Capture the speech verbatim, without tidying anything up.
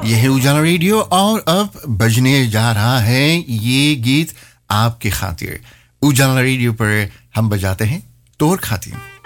यह है उजाला रेडियो और अब बजने जा रहा है ये गीत आपके खातिर। उजाला रेडियो पर हम बजाते हैं तोर खातिर।